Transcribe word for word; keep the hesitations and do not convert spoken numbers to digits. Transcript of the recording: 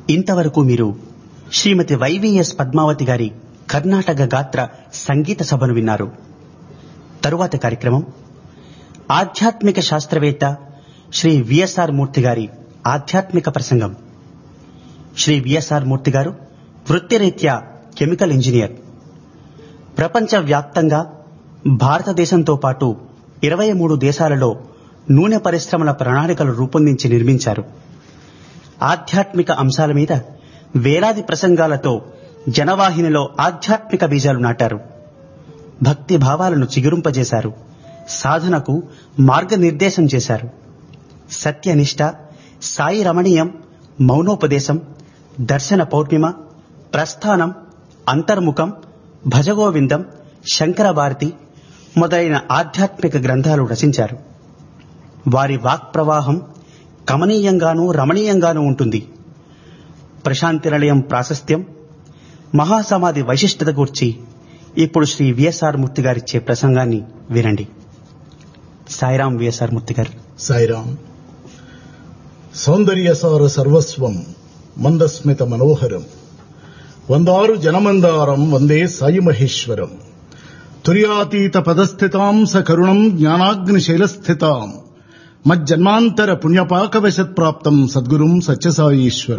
ఇంతవరకు మీరు శ్రీమతి వైవిఎస్ పద్మావతి గారి కర్ణాటక గాత్ర సంగీత సభను విన్నారు. తరువాత కార్యక్రమం ఆధ్యాత్మిక శాస్త్రవేత్త శ్రీ విఎస్ఆర్ మూర్తి గారి ఆధ్యాత్మిక ప్రసంగం. శ్రీ విఎస్ఆర్ మూర్తి గారు వృత్తిరీత్యా కెమికల్ ఇంజనీర్. ప్రపంచవ్యాప్తంగా భారతదేశంతో పాటు ఇరవై మూడు దేశాలలో నూనె పరిశ్రమల ప్రణాళికలు రూపొందించి నిర్మించారు. ఆధ్యాత్మిక అంశాల మీద వేలాది ప్రసంగాలతో జనవాహినిలో ఆధ్యాత్మిక బీజాలు నాటారు. భక్తి భావాలను చిగురింపజేశారు. సాధనకు మార్గనిర్దేశం చేశారు. సత్యనిష్ట, సాయి రమణీయం, మౌనోపదేశం, దర్శన పౌర్ణిమ, ప్రస్థానం, అంతర్ముఖం, భజగోవిందం, శంకర భారతి మొదలైన ఆధ్యాత్మిక గ్రంథాలు రచించారు. వారి వాక్ ప్రవాహం కమనీయంగానూ రమణీయంగానూ ఉంటుంది. ప్రశాంతి నిలయం ప్రాశస్త్యం, మహాసమాధి వైశిష్టత గూర్చి ఇప్పుడు శ్రీ విఎస్ఆర్ మూర్తి గారిచ్చే ప్రసంగాన్ని వినండి. సాయిరాం విఎస్ఆర్ మూర్తి గారు. సాయిరాం. సౌందర్యసార సర్వస్వం మందస్మిత మనోహరం వందారు జనమందారం వందే సాయి మహేశ్వరం. తుర్యాతీత పదస్థితాం సకరుణం జ్ఞానాగ్నిశైలస్థితాం మజ్జన్మాంతర పుణ్యపాకవశత్ప్రాప్తం సద్గురుం సత్యసాయీశ్వరం.